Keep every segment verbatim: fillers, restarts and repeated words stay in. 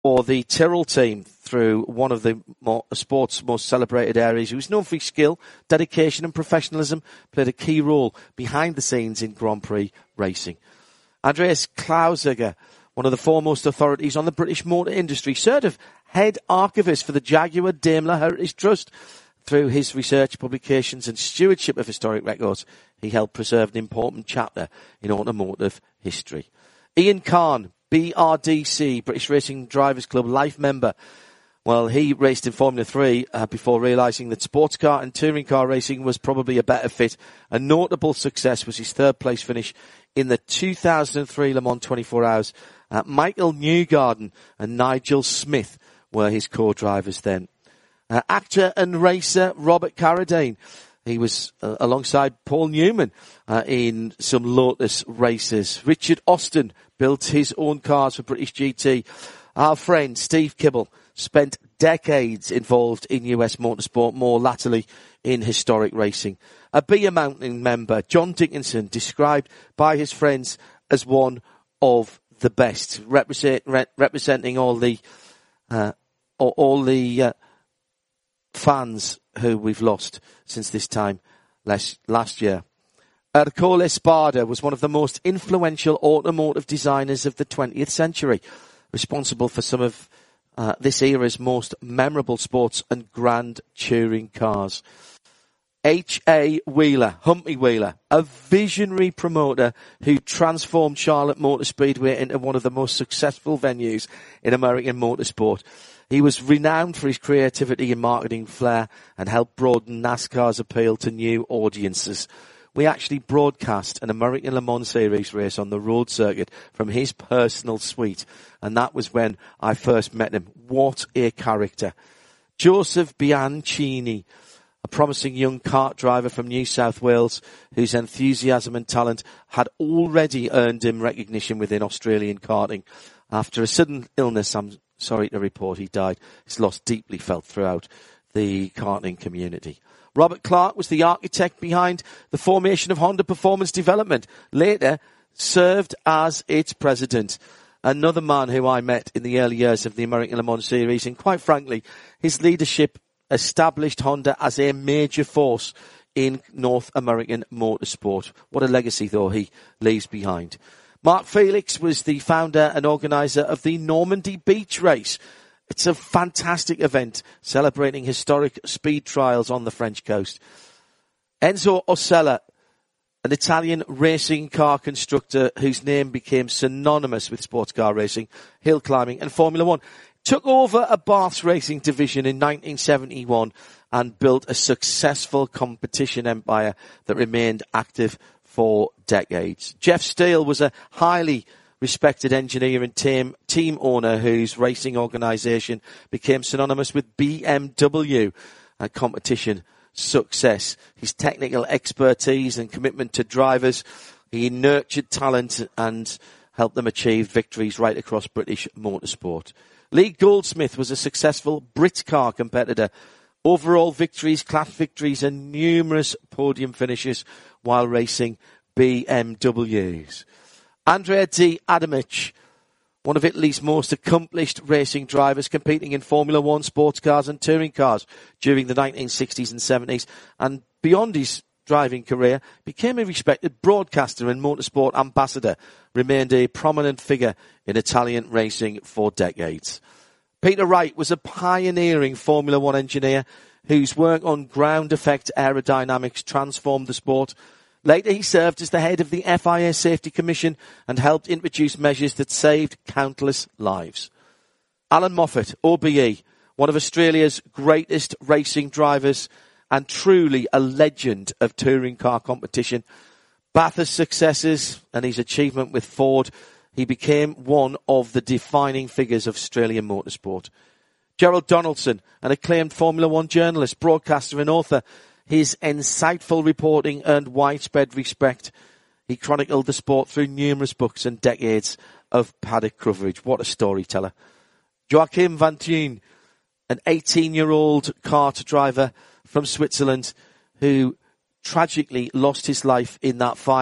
for the Tyrrell team through one of the more, sport's most celebrated areas. He was known for his skill, dedication and professionalism, played a key role behind the scenes in Grand Prix racing. Andreas Klausiger, one of the foremost authorities on the British motor industry, served as head archivist for the Jaguar Daimler Heritage Trust. Through his research, publications and stewardship of historic records, he helped preserve an important chapter in automotive history. Ian Kahn, B R D C, British Racing Drivers Club life member. Well, he raced in Formula three uh, before realising that sports car and touring car racing was probably a better fit. A notable success was his third place finish in the two thousand three Le Mans twenty-four hours. Uh, Michael Newgarden and Nigel Smith were his co-drivers then. Uh, actor and racer Robert Carradine. He was uh, alongside Paul Newman uh, in some Lotus races. Richard Austin built his own cars for British G T. Our friend Steve Kibble spent decades involved in U S motorsport, more latterly in historic racing. A Beer Mountain member, John Dickinson, described by his friends as one of the best, represent, re- representing all the uh, all, all the uh, fans who we've lost since this time last, last year. Ercole Espada was one of the most influential automotive designers of the twentieth century, responsible for some of uh, this era's most memorable sports and grand touring cars. H A Wheeler, Humpy Wheeler, a visionary promoter who transformed Charlotte Motor Speedway into one of the most successful venues in American motorsport. He was renowned for his creativity and marketing flair and helped broaden NASCAR's appeal to new audiences. We actually broadcast an American Le Mans Series race on the road circuit from his personal suite, and that was when I first met him. What a character. Joseph Bianchini, a promising young kart driver from New South Wales whose enthusiasm and talent had already earned him recognition within Australian karting. After a sudden illness, I'm sorry to report he died. His loss deeply felt throughout the karting community. Robert Clark was the architect behind the formation of Honda Performance Development, later served as its president. Another man who I met in the early years of the American Le Mans Series, and quite frankly, his leadership established Honda as a major force in North American motorsport. What a legacy, though, he leaves behind. Mark Felix was the founder and organiser of the Normandy Beach Race. It's a fantastic event celebrating historic speed trials on the French coast. Enzo Osella, an Italian racing car constructor whose name became synonymous with sports car racing, hill climbing and Formula One, took over a Bath's racing division in nineteen seventy-one and built a successful competition empire that remained active for decades. Jeff Steele was a highly respected engineer and team, team owner whose racing organisation became synonymous with B M W and competition success. His technical expertise and commitment to drivers, he nurtured talent and helped them achieve victories right across British motorsport. Lee Goldsmith was a successful Brit car competitor. Overall victories, class victories and numerous podium finishes while racing B M Ws. Andrea Di Adamic, one of Italy's most accomplished racing drivers, competing in Formula One, sports cars and touring cars during the nineteen sixties and seventies, and beyond his driving career, became a respected broadcaster and motorsport ambassador, remained a prominent figure in Italian racing for decades. Peter Wright was a pioneering Formula One engineer whose work on ground effect aerodynamics transformed the sport. Later, he served as the head of the F I A Safety Commission and helped introduce measures that saved countless lives. Alan Moffat, O B E, one of Australia's greatest racing drivers and truly a legend of touring car competition. Bathurst successes and his achievement with Ford, he became one of the defining figures of Australian motorsport. Gerald Donaldson, an acclaimed Formula One journalist, broadcaster and author. His insightful reporting earned widespread respect. He chronicled the sport through numerous books and decades of paddock coverage. What a storyteller. Joachim Van Thun, an eighteen-year-old kart driver from Switzerland who tragically lost his life in that fire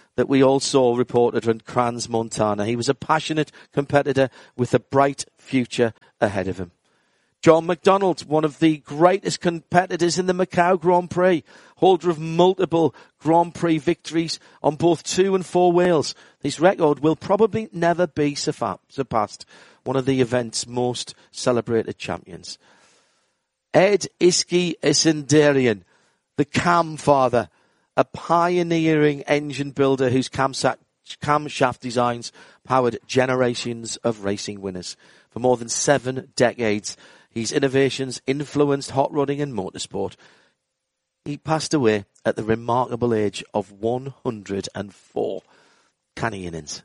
that we all saw reported in Crans Montana. He was a passionate competitor with a bright future ahead of him. John McDonald, one of the greatest competitors in the Macau Grand Prix, holder of multiple Grand Prix victories on both two and four wheels. His record will probably never be surpassed. One of the event's most celebrated champions. Ed Iski Isendarian, the Cam Father, a pioneering engine builder whose camshaft designs powered generations of racing winners. For more than seven decades, his innovations influenced hot rodding and motorsport. He passed away at the remarkable age of one hundred four. Canny innings.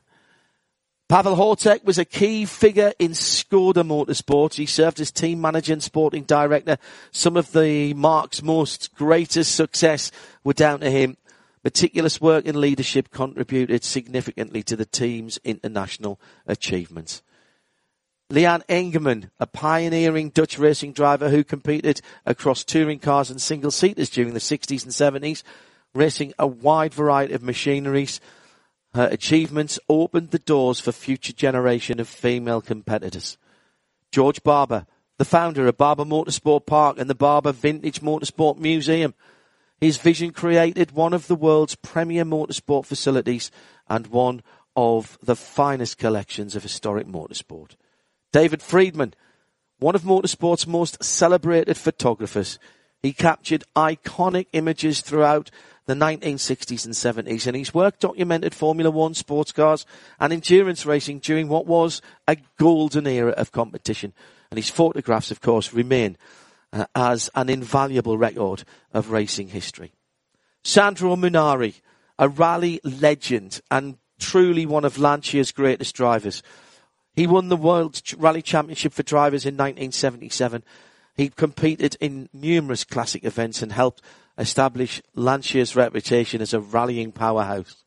Pavel Hortek was a key figure in Skoda Motorsport. He served as team manager and sporting director. Some of the Mark's most greatest success were down to him. Meticulous work and leadership contributed significantly to the team's international achievements. Leon Engerman, a pioneering Dutch racing driver who competed across touring cars and single-seaters during the sixties and seventies, racing a wide variety of machineries. Her achievements opened the doors for future generation of female competitors. George Barber, the founder of Barber Motorsport Park and the Barber Vintage Motorsport Museum. His vision created one of the world's premier motorsport facilities and one of the finest collections of historic motorsport. David Friedman, one of motorsport's most celebrated photographers. He captured iconic images throughout the nineteen sixties and seventies, and his work documented Formula One, sports cars and endurance racing during what was a golden era of competition. And his photographs, of course, remain uh, as an invaluable record of racing history. Sandro Munari, a rally legend and truly one of Lancia's greatest drivers. He won the World Rally Championship for drivers in nineteen seventy-seven. He competed in numerous classic events and helped establish Lancia's reputation as a rallying powerhouse.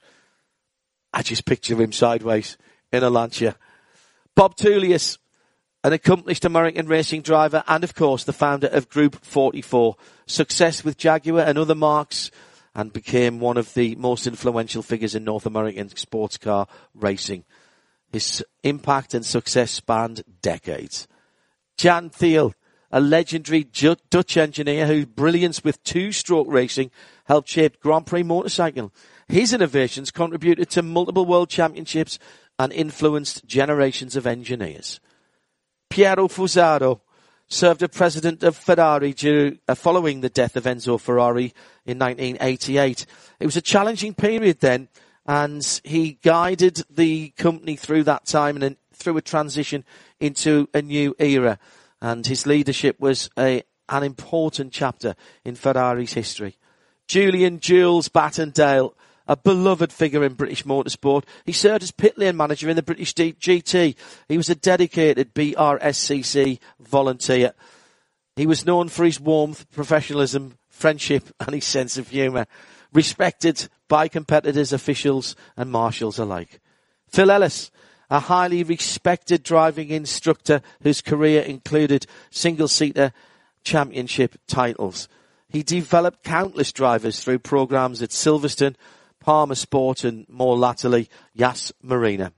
I just picture him sideways in a Lancia. Bob Tullius, an accomplished American racing driver and, of course, the founder of Group forty-four. Success with Jaguar and other marques, and became one of the most influential figures in North American sports car racing. His impact and success spanned decades. Jan Thiel, a legendary Dutch engineer whose brilliance with two-stroke racing helped shape Grand Prix motorcycle. His innovations contributed to multiple world championships and influenced generations of engineers. Piero Fusaro served as president of Ferrari due, uh, following the death of Enzo Ferrari in nineteen eighty-eight. It was a challenging period then, and he guided the company through that time and through a transition into a new era. And his leadership was a, an important chapter in Ferrari's history. Julian Jules Battendale, a beloved figure in British motorsport. He served as pit lane manager in the British G T. He was a dedicated B R S C C volunteer. He was known for his warmth, professionalism, friendship and his sense of humour. Respected by competitors, officials and marshals alike. Phil Ellis, a highly respected driving instructor whose career included single-seater championship titles. He developed countless drivers through programs at Silverstone, Palmer Sport and more latterly, Yas Marina.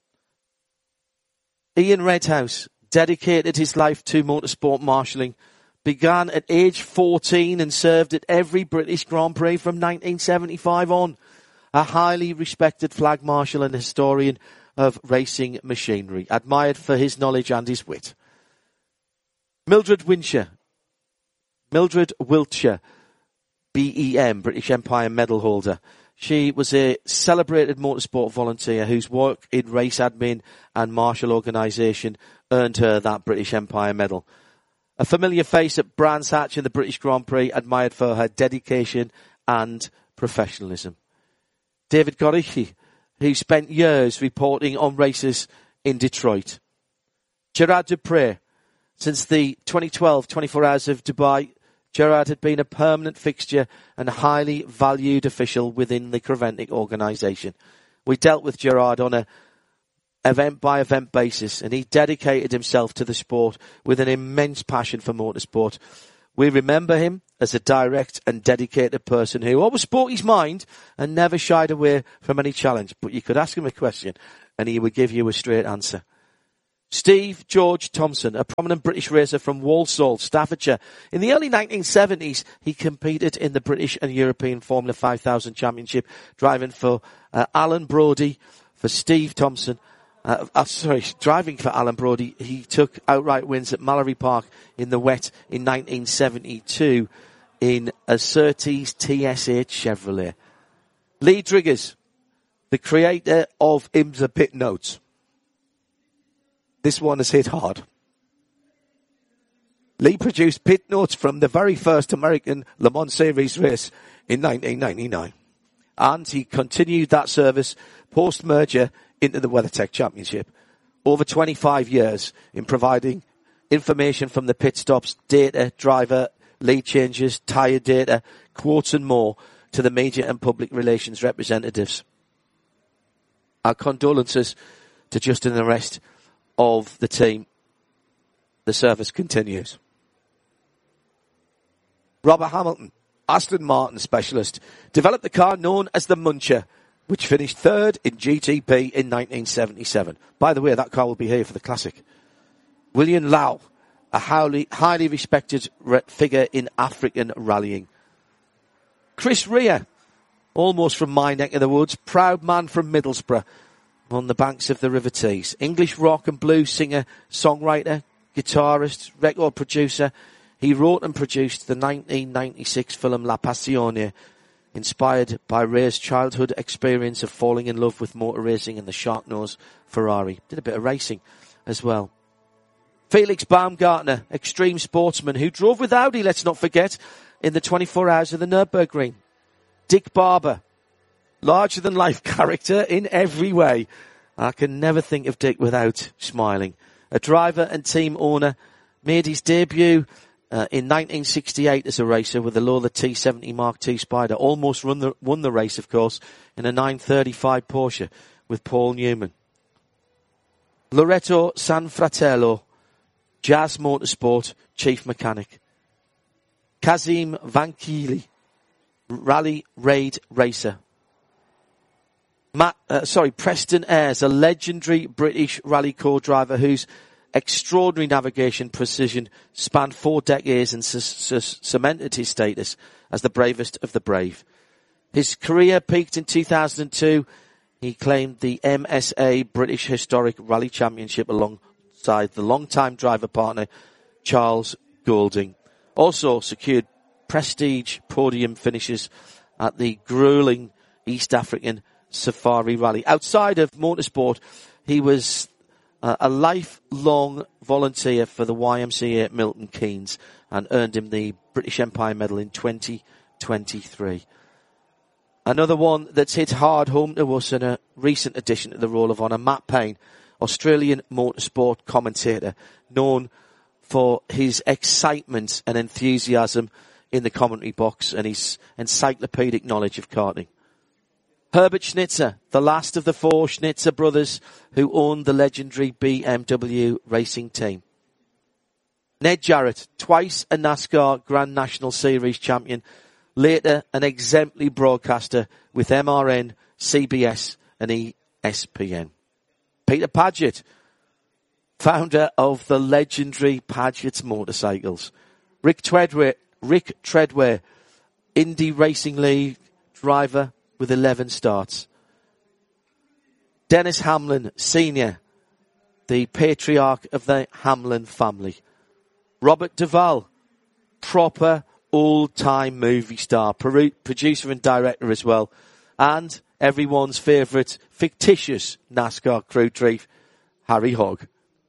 Ian Redhouse dedicated his life to motorsport marshalling, began at age fourteen and served at every British Grand Prix from nineteen seventy-five on. A highly respected flag marshal and historian of racing machinery, admired for his knowledge and his wit. Mildred Wiltshire, Mildred Wiltshire, B E M, British Empire medal holder. She was a celebrated motorsport volunteer whose work in race admin and marshal organisation earned her that British Empire medal. A familiar face at Brands Hatch in the British Grand Prix, admired for her dedication and professionalism. David Gorichi, who spent years reporting on races in Detroit. Gerard Dupre, since the twenty twelve twenty-four Hours of Dubai, Gerard had been a permanent fixture and highly valued official within the Creventic organisation. We dealt with Gerard on a event-by-event basis, and he dedicated himself to the sport with an immense passion for motorsport. We remember him as a direct and dedicated person who always spoke his mind and never shied away from any challenge. But you could ask him a question and he would give you a straight answer. Steve George Thompson, a prominent British racer from Walsall, Staffordshire. In the early nineteen seventies, he competed in the British and European Formula five thousand Championship, driving for uh, Alan Brodie, for Steve Thompson. Uh, uh, sorry, driving for Alan Brodie. He took outright wins at Mallory Park in the wet in nineteen seventy-two in a Surtees T S H Chevrolet. Lee Driggers, the creator of IMSA Pit Notes. This one has hit hard. Lee produced pit notes from the very first American Le Mans Series race in nineteen ninety-nine. And he continued that service post-merger into the WeatherTech Championship. Over twenty-five years in providing information from the pit stops, data, driver, lead changes, tyre data, quotes and more to the media and public relations representatives. Our condolences to Justin and the rest of the team. The service continues. Robert Hamilton, Aston Martin specialist, developed the car known as the Muncher, which finished third in G T P in nineteen seventy-seven. By the way, that car will be here for the Classic. William Lau, a highly, highly respected re- figure in African rallying. Chris Rea, almost from my neck of the woods, proud man from Middlesbrough, on the banks of the River Tees. English rock and blues singer, songwriter, guitarist, record producer. He wrote and produced the nineteen ninety-six film La Passione, inspired by Ray's childhood experience of falling in love with motor racing and the sharp-nosed Ferrari. Did a bit of racing as well. Felix Baumgartner, extreme sportsman who drove with Audi, let's not forget, in the twenty-four hours of the Nürburgring. Dick Barber, larger-than-life character in every way. I can never think of Dick without smiling. A driver and team owner, made his debut uh, in nineteen sixty-eight as a racer with the Lola T seventy Mark two Spider. Almost run the, won the race, of course, in a nine thirty-five Porsche with Paul Newman. Loreto Sanfratello, Jazz Motorsport chief mechanic. Kazim Vankili, rally raid racer. Matt, uh, sorry, Preston Ayres, a legendary British rally core driver whose extraordinary navigation precision spanned four decades and c- c- cemented his status as the bravest of the brave. His career peaked in two thousand two. He claimed the M S A British Historic Rally Championship alongside the long-time driver partner Charles Goulding. Also secured prestige podium finishes at the grueling East African Safari Rally. Outside of motorsport, he was uh, a lifelong volunteer for the Y M C A at Milton Keynes and earned him the British Empire Medal in twenty twenty-three. Another one that's hit hard home to us and a recent addition to the Roll of Honour, Matt Payne, Australian motorsport commentator, known for his excitement and enthusiasm in the commentary box and his encyclopedic knowledge of karting. Herbert Schnitzer, the last of the four Schnitzer brothers who owned the legendary B M W racing team. Ned Jarrett, twice a NASCAR Grand National Series champion, later an exemplary broadcaster with M R N, C B S and E S P N. Peter Padgett, founder of the legendary Padgett's Motorcycles. Rick Treadway, Rick Treadway, Indy Racing League driver with eleven starts. Dennis Hamlin, Senior, the patriarch of the Hamlin family. Robert Duvall, proper old-time movie star, producer and director as well. And everyone's favourite fictitious NASCAR crew chief, Harry Hogg.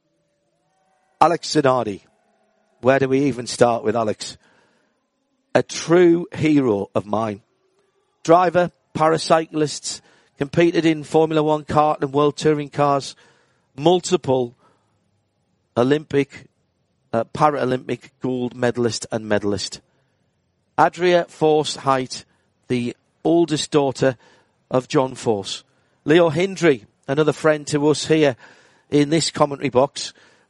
Alex Zanardi. Where do we even start with Alex? A true hero of mine. Driver, paracyclists, competed in Formula One kart and World Touring cars, multiple Olympic, uh, Paralympic gold medalist and medalist. Adria Force Height, the oldest daughter of John Force. Leo Hindry, another friend to us here in this commentary box,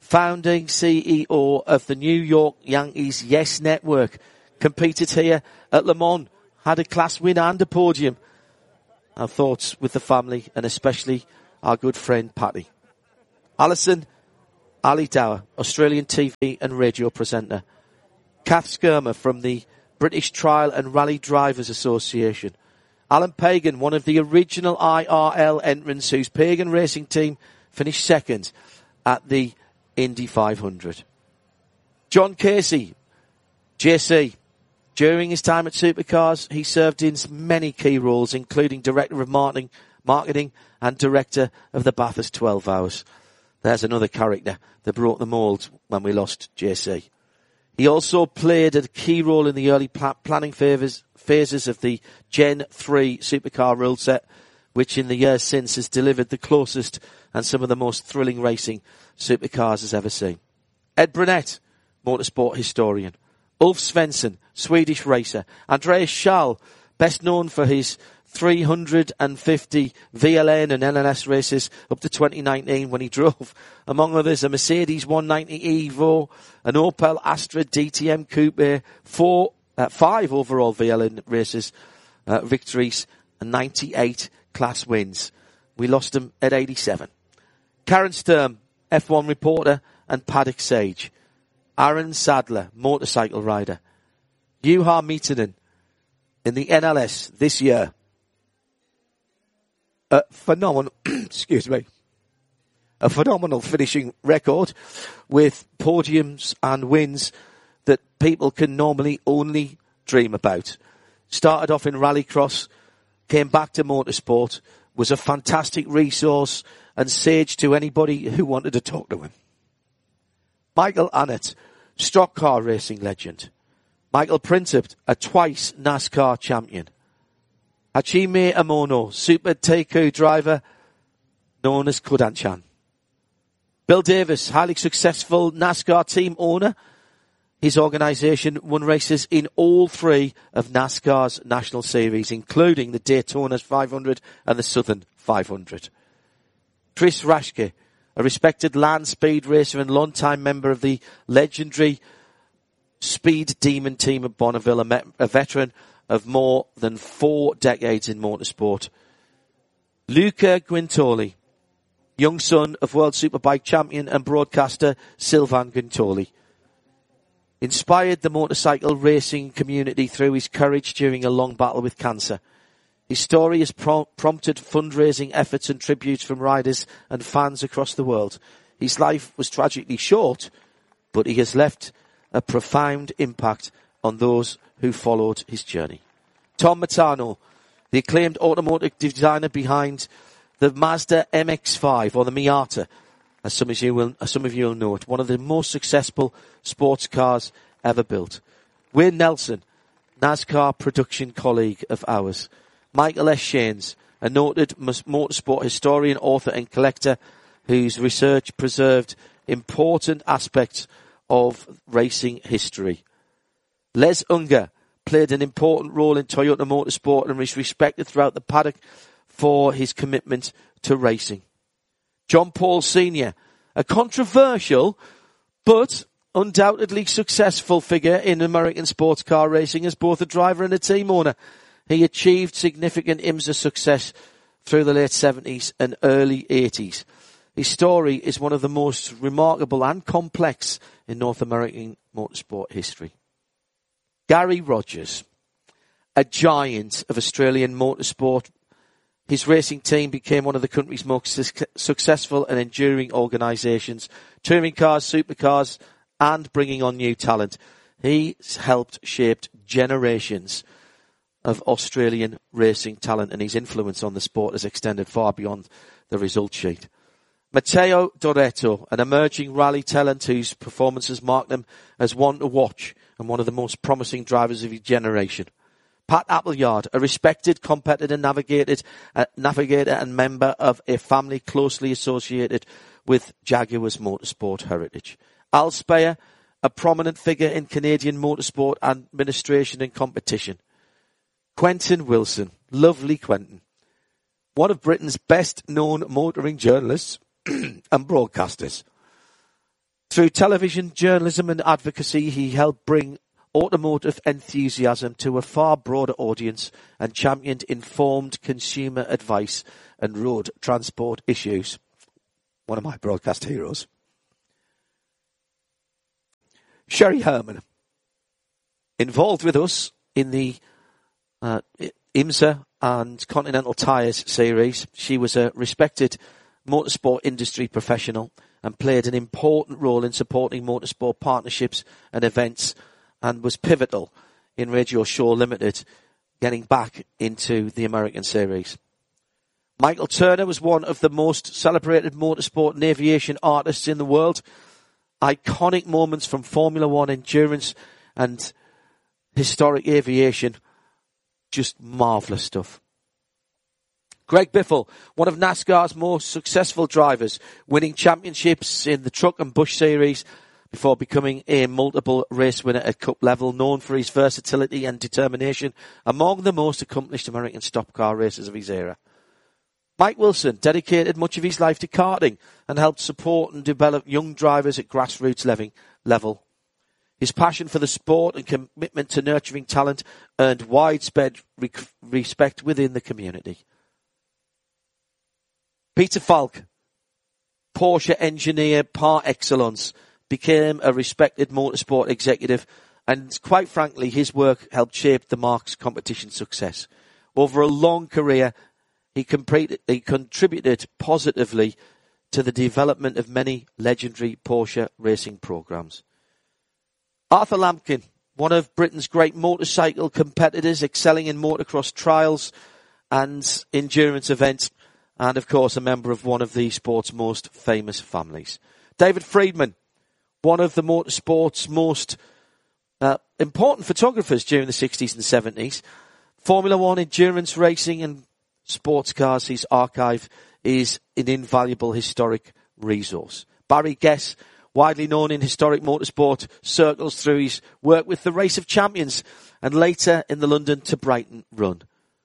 founding C E O of the New York Yankees Yes Network, competed here at Le Mans, had a class win and a podium. Our thoughts with the family and especially our good friend Patty. Alison Ali Dower, Australian T V and radio presenter. Kath Skirmer from the British Trial and Rally Drivers Association. Alan Pagan, one of the original I R L entrants whose Pagan Racing team finished second at the Indy five hundred. John Casey, J C. During his time at Supercars, he served in many key roles, including Director of Marketing, marketing and Director of the Bathurst twelve Hours. There's another character that broke the mould when we lost J C. He also played a key role in the early planning phases, phases of the Gen three supercar rule set, which in the years since has delivered the closest and some of the most thrilling racing supercars has ever seen. Ed Brunette, motorsport historian. Ulf Svensson, Swedish racer. Andreas Schall, best known for his three hundred fifty V L N and L N S races up to twenty nineteen when he drove, among others, a Mercedes one ninety Evo, an Opel Astra D T M Coupe, four, uh, five overall V L N races, uh, victories, and ninety-eight class wins. We lost him at eighty-seven. Karen Sturm, F one reporter and paddock sage. Aaron Sadler, motorcycle rider. Juha Mietinen, in the N L S this year. A phenomenal, excuse me, a phenomenal finishing record with podiums and wins that people can normally only dream about. Started off in rallycross, came back to motorsport, was a fantastic resource and sage to anybody who wanted to talk to him. Michael Annett, stock car racing legend. Michael Printup, a twice NASCAR champion. Hachime Amono, Super Teiku driver known as Kodanchan. Bill Davis, highly successful NASCAR team owner. His organisation won races in all three of NASCAR's national series, including the Daytona five hundred and the Southern five hundred. Chris Raschke, a respected land speed racer and long-time member of the legendary Speed Demon team at Bonneville, a, a veteran of more than four decades in motorsport. Luca Guintoli, young son of World Superbike champion and broadcaster Sylvain Guintoli. Inspired the motorcycle racing community through his courage during a long battle with cancer. His story has prom- prompted fundraising efforts and tributes from riders and fans across the world. His life was tragically short, but he has left a profound impact on those who followed his journey. Tom Matano, the acclaimed automotive designer behind the Mazda M X five, or the Miata, as some of you will, as some of you will know it, one of the most successful sports cars ever built. Wayne Nelson, NASCAR production colleague of ours. Michael S. Shanes, a noted motorsport historian, author and collector whose research preserved important aspects of racing history. Les Unger played an important role in Toyota Motorsport and is respected throughout the paddock for his commitment to racing. John Paul Senior, a controversial but undoubtedly successful figure in American sports car racing as both a driver and a team owner. He achieved significant IMSA success through the late seventies and early eighties. His story is one of the most remarkable and complex in North American motorsport history. Gary Rogers, a giant of Australian motorsport. His racing team became one of the country's most su- successful and enduring organisations, touring cars, supercars, and bringing on new talent. He's helped shape generations of Australian racing talent, and his influence on the sport has extended far beyond the result sheet. Matteo Doretto, an emerging rally talent whose performances mark them as one to watch and one of the most promising drivers of his generation. Pat Appleyard, a respected competitor, navigated, uh, navigator and member of a family closely associated with Jaguar's motorsport heritage. Al Speyer, a prominent figure in Canadian motorsport administration and competition. Quentin Wilson, lovely Quentin, one of Britain's best known motoring journalists and broadcasters. Through television, journalism and advocacy, he helped bring automotive enthusiasm to a far broader audience and championed informed consumer advice and road transport issues. One of my broadcast heroes. Sherry Herman, involved with us in the uh, IMSA and Continental Tires series. She was a respected motorsport industry professional and played an important role in supporting motorsport partnerships and events, and was pivotal in Radio Show Limited getting back into the American series. Michael Turner was one of the most celebrated motorsport and aviation artists in the world. Iconic moments from Formula One endurance and historic aviation. Just marvellous stuff. Greg Biffle, one of NASCAR's most successful drivers, winning championships in the Truck and Busch series before becoming a multiple race winner at Cup level, known for his versatility and determination, among the most accomplished American stock car racers of his era. Mike Wilson dedicated much of his life to karting and helped support and develop young drivers at grassroots level. His passion for the sport and commitment to nurturing talent earned widespread re- respect within the community. Peter Falk, Porsche engineer par excellence, became a respected motorsport executive, and quite frankly, his work helped shape the Marks competition success. Over a long career, he, completed, he contributed positively to the development of many legendary Porsche racing programs. Arthur Lampkin, one of Britain's great motorcycle competitors, excelling in motocross trials and endurance events, and of course a member of one of the sport's most famous families. David Friedman, one of the motorsport's most uh, important photographers during the sixties and seventies. Formula One endurance racing and sports cars, his archive is an invaluable historic resource. Barry Guess, widely known in historic motorsport circles through his work with the Race of Champions and later in the London to Brighton run.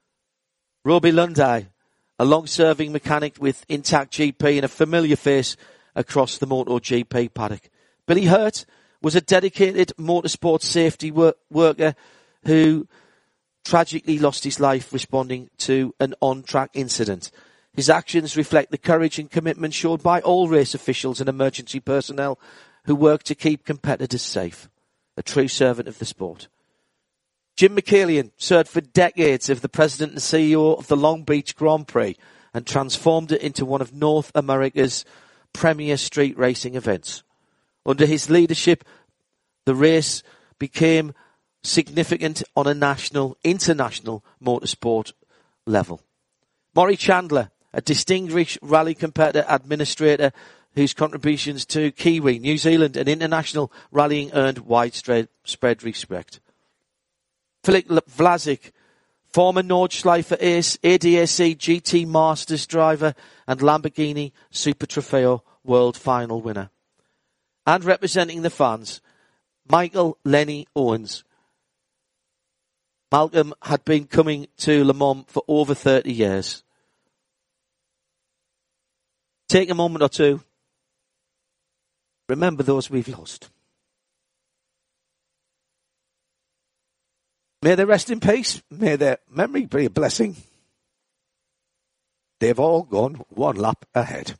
Roby Lundy, a long-serving mechanic with Intact G P and a familiar face across the MotoGP paddock. Billy Hurt was a dedicated motorsport safety wor- worker who tragically lost his life responding to an on-track incident. His actions reflect the courage and commitment showed by all race officials and emergency personnel who work to keep competitors safe. A true servant of the sport. Jim McKeelian served for decades as the president and C E O of the Long Beach Grand Prix and transformed it into one of North America's premier street racing events. Under his leadership, the race became significant on a national, international motorsport level. Maury Chandler, a distinguished rally competitor administrator whose contributions to Kiwi, New Zealand and international rallying earned widespread spread respect. Philip Vlasic, former Nordschleifer ace, A D A C G T Masters driver and Lamborghini Super Trofeo World Final winner. And representing the fans, Michael Lenny Owens. Malcolm had been coming to Le Mans for over thirty years. Take a moment or two. Remember those we've lost. May they rest in peace. May their memory be a blessing. They've all gone one lap ahead.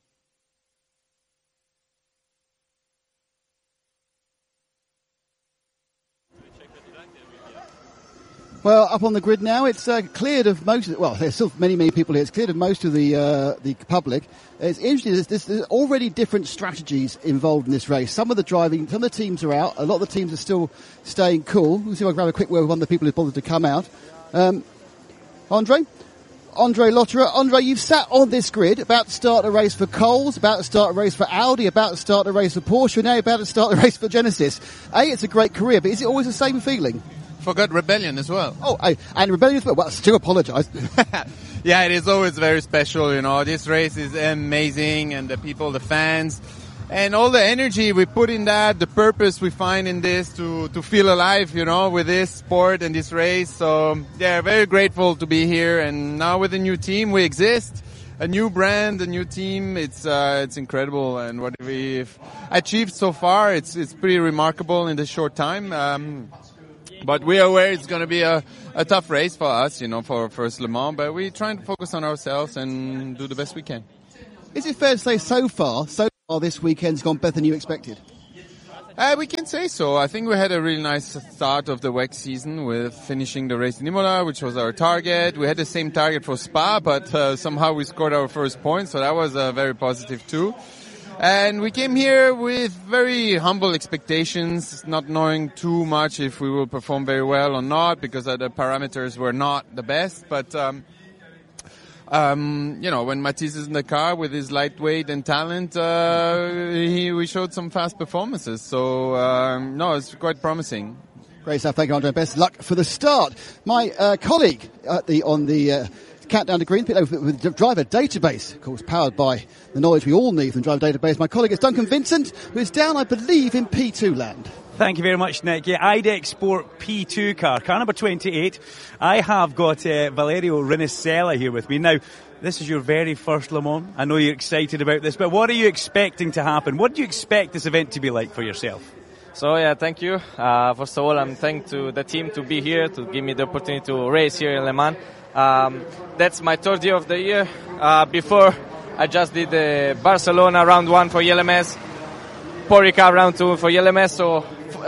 Well, up on the grid now, it's uh, cleared of most of the, well, there's still many, many people here. It's cleared of most of the uh, the public. It's interesting, there's, there's, there's already different strategies involved in this race. Some of the driving, some of the teams are out. A lot of the teams are still staying cool. We'll see if I can grab a quick word with one of the people who's bothered to come out. Um, Andre? Andre Lotterer. Andre, you've sat on this grid, about to start a race for Coles, about to start a race for Audi, about to start a race for Porsche, now about to start a race for Genesis. A, it's a great career, but is it always the same feeling? Forgot Rebellion as well. Oh, I, and Rebellion as well. Well, I still apologise. Yeah, it is always very special, you know. This race is amazing, and the people, the fans, and all the energy we put in that, the purpose we find in this to, to feel alive, you know, with this sport and this race. So, yeah, very grateful to be here. And now with the new team, we exist. a new brand, a new team. It's uh, it's incredible, and what we've achieved so far, it's it's pretty remarkable in this short time. Um, but we are aware it's going to be a, a tough race for us, you know, for first Le Mans. But we're trying to focus on ourselves and do the best we can. Is it fair to say so far, so far this weekend's gone better than you expected? Uh, we can say so. I think we had a really nice start of the W E C season with finishing the race in Imola, which was our target. We had the same target for Spa, but uh, somehow we scored our first point, so that was uh, very positive too. And we came here with very humble expectations, not knowing too much if we will perform very well or not, because uh, the parameters were not the best. But um, Um, you know, when Matisse is in the car with his lightweight and talent, uh, he, we showed some fast performances. So, um, no, it's quite promising. Great stuff. Thank you, Andre. Best luck for the start. My uh, colleague at the on the uh, Countdown to Green Pit with the driver database, of course, powered by the knowledge we all need from the driver database. My colleague is Duncan Vincent, who is down, I believe, in P two land. Thank you very much, Nick. Yeah, IDEX Sport P two car, car number twenty-eight. I have got uh, Valerio Rinicella here with me. Now, this is your very first Le Mans. I know you're excited about this, but what are you expecting to happen? What do you expect this event to be like for yourself? So, yeah, thank you. Uh, first of all, I'm thankful to the team to be here, to give me the opportunity to race here in Le Mans. Um, that's my third year of the year. Uh, before, I just did the Barcelona round one for L M S, Paul Ricard round two for L M S, so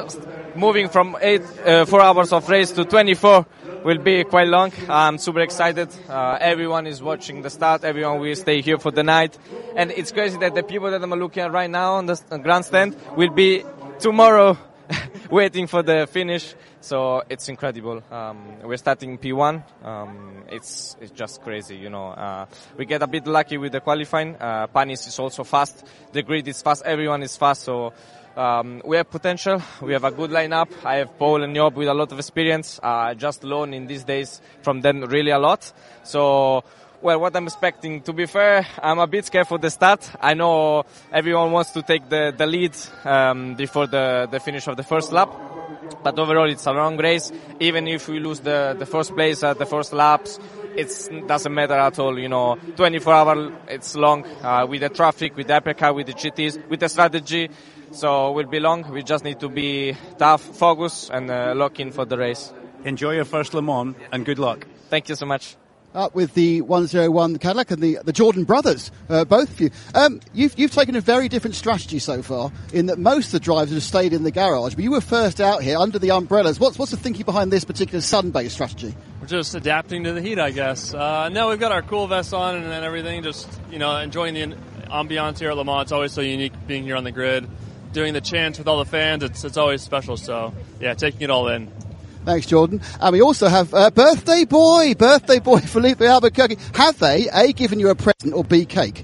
moving from eight, uh, four hours of race to twenty-four will be quite long. I'm super excited. Uh, everyone is watching the start. Everyone will stay here for the night. And it's crazy that the people that I'm looking at right now on the grandstand will be tomorrow waiting for the finish. So it's incredible. Um, we're starting P one. Um, it's it's just crazy, you know. Uh, we get a bit lucky with the qualifying. Uh, Panis is also fast. The grid is fast. Everyone is fast. So um, we have potential. We have a good lineup. I have Paul and Job with a lot of experience. I uh, just learned in these days from them really a lot. So, well, what I'm expecting, to be fair, I'm a bit scared for the start. I know everyone wants to take the, the lead um, before the, the finish of the first lap. But overall, it's a long race. Even if we lose the, the first place at the first laps, it doesn't matter at all. You know, twenty-four hours, it's long uh, with the traffic, with the hypercar, with the G Ts, with the strategy. So it will be long. We just need to be tough, focus, and uh, lock in for the race. Enjoy your first Le Mans, and good luck. Thank you so much. Up with the one oh one Cadillac and the the Jordan brothers, uh, both of you. Um, you've you've taken a very different strategy so far, in that most of the drivers have stayed in the garage, but you were first out here under the umbrellas. What's what's the thinking behind this particular sun-based strategy? We're just adapting to the heat, I guess. Uh, no, we've got our cool vests on and, and everything. Just you know, enjoying the ambiance here at Le Mans. It's always so unique being here on the grid, doing the chants with all the fans. It's it's always special. So yeah, taking it all in. Thanks, Jordan. And we also have uh, birthday boy, birthday boy Felipe Albuquerque. Have they, A, given you a present, or B, cake?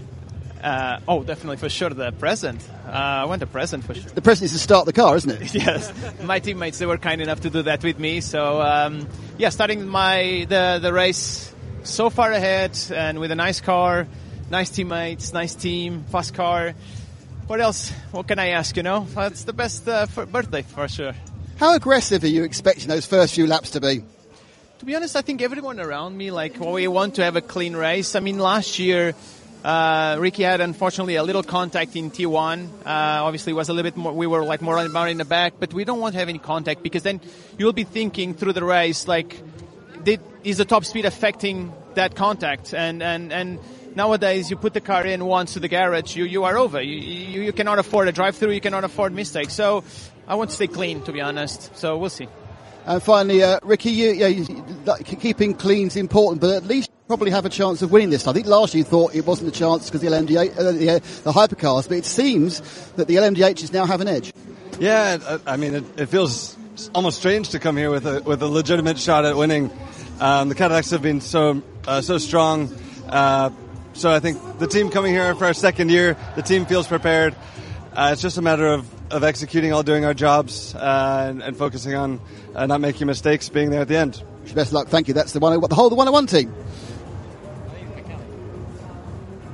Uh, oh, definitely, for sure, the present. Uh, I want a present, for sure. The present is to start the car, isn't it? Yes. My teammates, they were kind enough to do that with me. So, um, yeah, starting my the, the race so far ahead and with a nice car, nice teammates, nice team, fast car. What else? What can I ask, you know? That's the best uh, for birthday, for sure. How aggressive are you expecting those first few laps to be? To be honest, I think everyone around me, like, well, we want to have a clean race. I mean, last year, uh, Ricky had, unfortunately, a little contact in T one. Uh, obviously, it was a little bit more, we were, like, more about in the back, but we don't want to have any contact because then you'll be thinking through the race, like, did, is the top speed affecting that contact? And, and, and nowadays, you put the car in once to the garage, you, you are over. You, you, you cannot afford a drive-through, you cannot afford mistakes. So, I want to stay clean, to be honest. So we'll see. And finally, uh, Ricky, you, yeah, you, keeping clean is important, but at least you probably have a chance of winning this. I think last year you thought it wasn't a chance because the L M D H, uh, the, uh, the hypercars, but it seems that the L M D Hs now have an edge. Yeah, I mean, it, it feels almost strange to come here with a with a legitimate shot at winning. Um, the Cadillacs have been so uh, so strong. Uh, so I think the team coming here for our second year, the team feels prepared. Uh, it's just a matter of, of executing, all doing our jobs, uh, and, and focusing on uh, not making mistakes, being there at the end. Best of luck. Thank you. That's the one. The whole the one oh one team.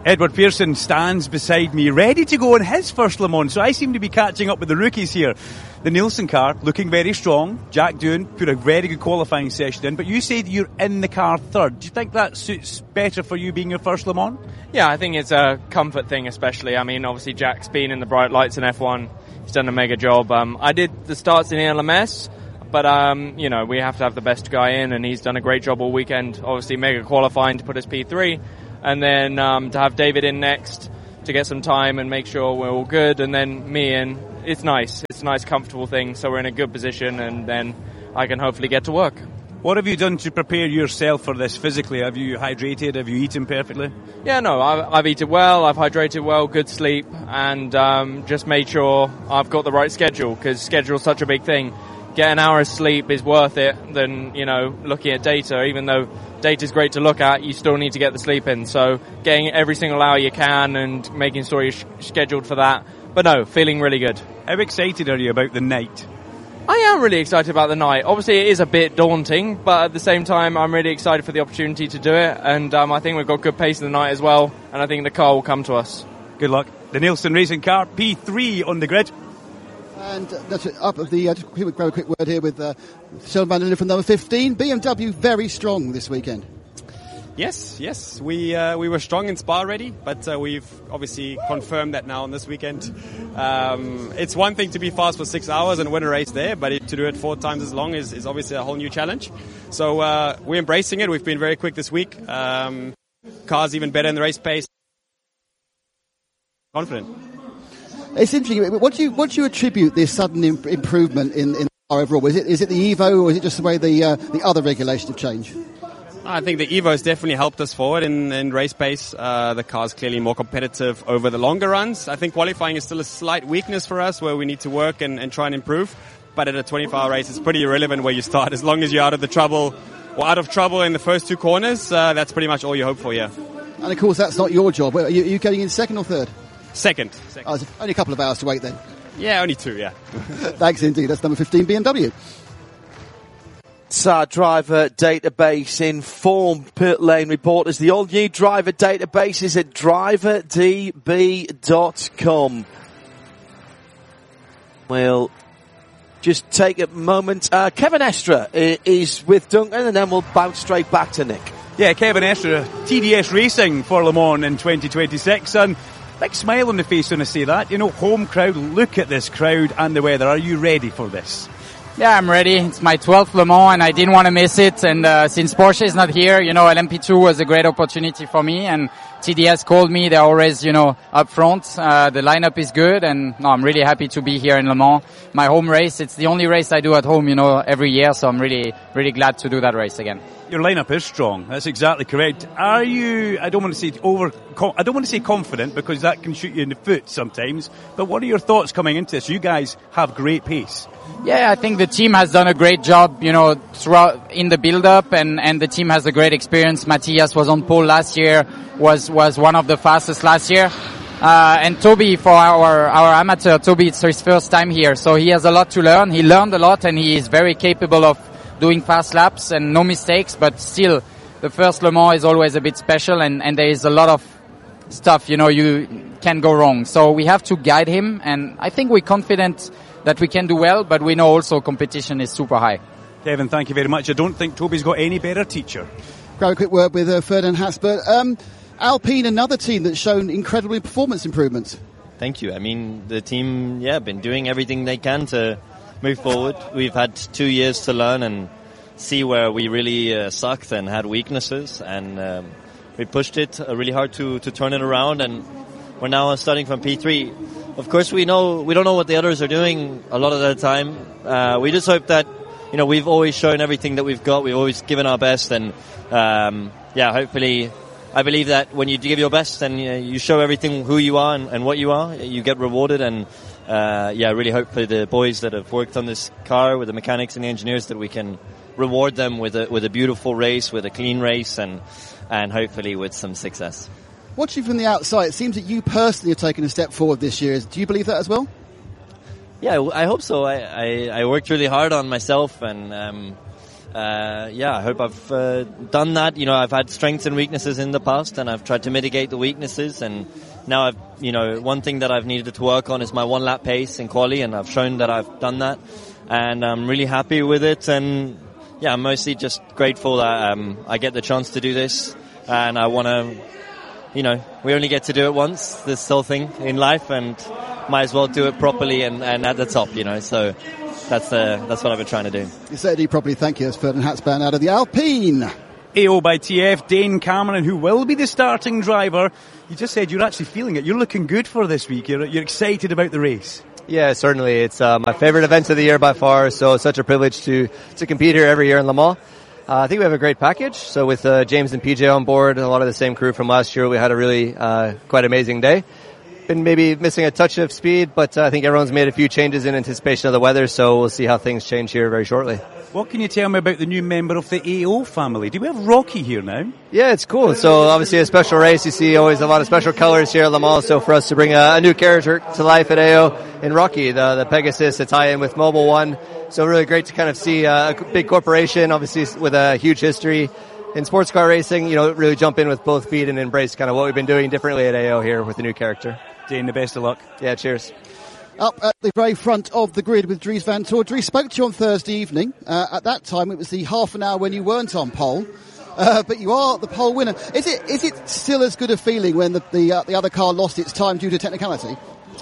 Edward Pearson stands beside me, ready to go in his first Le Mans, so I seem to be catching up with the rookies here. The Nielsen car, looking very strong. Jack Doohan put a very good qualifying session in, but you said you're in the car third. Do you think that suits better for you being your first Le Mans? Yeah, I think it's a comfort thing especially. I mean, obviously Jack's been in the bright lights in F one. He's done a mega job. Um, I did the starts in the L M S, but, um, you know, we have to have the best guy in, and he's done a great job all weekend. Obviously mega qualifying to put us P three. And then um, to have David in next to get some time and make sure we're all good, and then me in. It's nice. It's a nice, comfortable thing. So we're in a good position, and then I can hopefully get to work. What have you done to prepare yourself for this physically? Have you hydrated? Have you eaten perfectly? Yeah, no, I've, I've eaten well. I've hydrated well, good sleep, and um, just made sure I've got the right schedule, because schedule's such a big thing. Get an hour's sleep is worth it than, you know, looking at data. Even though data's great to look at, you still need to get the sleep in. So getting every single hour you can and making sure you're sh- scheduled for that. But no, feeling really good. How excited are you about the night? I am really excited about the night. Obviously it is a bit daunting, but at the same time I'm really excited for the opportunity to do it. And um, I think we've got good pace in the night as well. And I think the car will come to us. Good luck. The Nielsen Racing car, P three on the grid. And uh, that's it, up of the, uh, just grab a quick word here with uh, Sheldon van der Linden from number fifteen. B M W very strong this weekend. Yes, yes. We uh, we were strong in Spa already, but uh, we've obviously confirmed that now on this weekend. Um, it's one thing to be fast for six hours and win a race there, but it, to do it four times as long is, is obviously a whole new challenge. So uh, we're embracing it. We've been very quick this week. Um, car's even better in the race pace. Confident. It's interesting. What do you what do you attribute this sudden imp- improvement in, in the car overall? Is it is it the Evo, or is it just the way the uh, the other regulations have changed? I think the Evo has definitely helped us forward in, in race pace. Uh, the car's clearly more competitive over the longer runs. I think qualifying is still a slight weakness for us where we need to work and, and try and improve. But at a twenty-four hour race, it's pretty irrelevant where you start. As long as you're out of the trouble or out of trouble in the first two corners, uh, that's pretty much all you hope for, yeah. And of course, that's not your job. Are you, are you getting in second or third? Second. second. Oh, it's only a couple of hours to wait then. Yeah, only two, yeah. Thanks indeed. That's number fifteen B M W. It's our driver database informed pit lane reporters. The all-new driver database is at driver d b dot com. We'll just take a moment. Uh, Kevin Estre is with Duncan, and then we'll bounce straight back to Nick. Yeah, Kevin Estre, T D S Racing for Le Mans in twenty twenty-six, and big smile on the face when I say that. You know, home crowd, look at this crowd and the weather. Are you ready for this? Yeah, I'm ready. It's my twelfth Le Mans and I didn't want to miss it. And uh, since Porsche is not here, you know, L M P two was a great opportunity for me. And T D S called me. They're always, you know, up front. Uh, the lineup is good. And no, I'm really happy to be here in Le Mans. My home race. It's the only race I do at home, you know, every year. So I'm really, really glad to do that race again. Your lineup is strong. That's exactly correct. Are you, I don't want to say over, I don't want to say confident because that can shoot you in the foot sometimes, but what are your thoughts coming into this? You guys have great pace. Yeah, I think the team has done a great job, you know, throughout in the build-up, and, and the team has a great experience. Matthias was on pole last year, was, was one of the fastest last year. Uh, and Toby, for our, our amateur, Toby, it's his first time here, so he has a lot to learn. He learned a lot and he is very capable of doing fast laps and no mistakes, but still the first Le Mans is always a bit special, and, and there is a lot of stuff, you know, you can go wrong. So we have to guide him, and I think we're confident that we can do well, but we know also competition is super high. Kevin, thank you very much. I don't think Toby's got any better teacher. Grab a quick word with uh, Ferdinand Haspert. Um, Alpine, another team that's shown incredible performance improvements. Thank you. I mean, the team, yeah, been doing everything they can to move forward. We've had two years to learn and see where we really uh, sucked and had weaknesses, and um, we pushed it uh, really hard to, to turn it around, and we're now starting from P three. Of course, we know we don't know what the others are doing a lot of the time. Uh, we just hope that, you know, we've always shown everything that we've got. We've always given our best, and um, yeah, hopefully, I believe that when you give your best and you, know, you show everything who you are and, and what you are, you get rewarded. And Uh, yeah, really hope for the boys that have worked on this car with the mechanics and the engineers that we can reward them with a with a beautiful race, with a clean race, and and hopefully with some success. Watching from the outside, it seems that you personally have taken a step forward this year. Do you believe that as well? Yeah, I hope so. I, I, I worked really hard on myself, and um, uh, yeah, I hope I've uh, done that. You know, I've had strengths and weaknesses in the past, and I've tried to mitigate the weaknesses. And now I've, you know, one thing that I've needed to work on is my one lap pace in quali, and I've shown that I've done that, and I'm really happy with it. And yeah, I'm mostly just grateful that um, I get the chance to do this, and I want to, you know, we only get to do it once, this whole thing in life, and might as well do it properly and, and at the top, you know. So that's uh, that's what I've been trying to do. You said it properly. Thank you. That's Ferdinand Hatzband out of the Alpine. A O by T F, Dane Cameron, who will be the starting driver. You just said you're actually feeling it. You're looking good for this week. You're, you're excited about the race. Yeah, certainly. It's uh, my favorite event of the year by far, so it's such a privilege to, to compete here every year in Le Mans. Uh, I think we have a great package. So with uh, James and P J on board, a lot of the same crew from last year, we had a really uh, quite amazing day. Been maybe missing a touch of speed, but uh, I think everyone's made a few changes in anticipation of the weather, so we'll see how things change here very shortly. What can you tell me about the new member of the A O family? Do we have Rocky here now? Yeah, it's cool. So obviously a special race. You see always a lot of special colors here at Le Mans. So for us to bring a, a new character to life at A O in Rocky, the, the Pegasus, to tie in with Mobile One. So really great to kind of see a big corporation, obviously with a huge history in sports car racing, you know, really jump in with both feet and embrace kind of what we've been doing differently at A O here with the new character. Dane, the best of luck. Yeah, cheers. Up at the very front of the grid with Dries van Toor. Dries spoke to you on Thursday evening. Uh, at that time, it was the half an hour when you weren't on pole, uh, but you are the pole winner. Is it is it still as good a feeling when the the, uh, the other car lost its time due to technicality?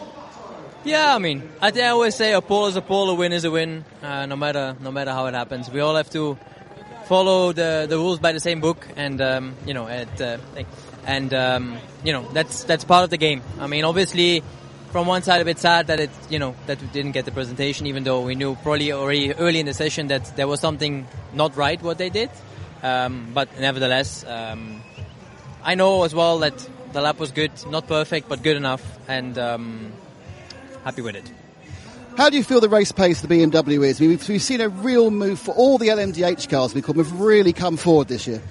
Yeah, I mean, I think I always say a pole is a pole, a win is a win, uh, no matter no matter how it happens. We all have to follow the the rules by the same book, and um, you know, at, uh, and um, you know that's that's part of the game. I mean, obviously. From one side, a bit sad that it, you know, that we didn't get the presentation, even though we knew probably already early in the session that there was something not right what they did. Um, but nevertheless, um, I know as well that the lap was good, not perfect, but good enough, and um, happy with it. How do you feel the race pace of the B M W is? I mean, we've, we've seen a real move for all the L M D H cars. We call them have really come forward this year.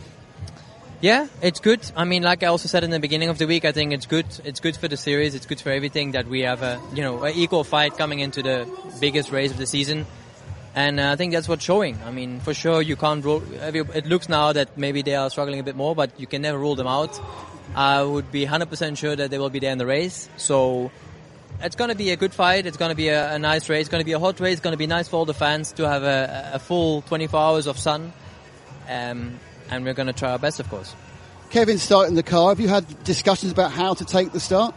Yeah, it's good. I mean, like I also said in the beginning of the week, I think it's good. It's good for the series. It's good for everything that we have a, you know, an equal fight coming into the biggest race of the season. And uh, I think that's what's showing. I mean, for sure, you can't rule. It looks now that maybe they are struggling a bit more, but you can never rule them out. I would be one hundred percent sure that they will be there in the race. So it's going to be a good fight. It's going to be a, a nice race. It's going to be a hot race. It's going to be nice for all the fans to have a, a full twenty-four hours of sun. Um, And we're going to try our best, of course. Kevin's starting the car. Have you had discussions about how to take the start?